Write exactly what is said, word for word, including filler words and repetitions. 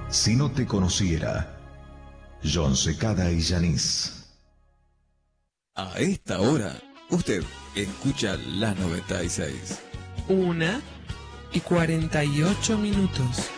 Si no te conociera, John Secada y Yanis. A esta hora, usted escucha la noventa y seis. Una y cuarenta y ocho minutos.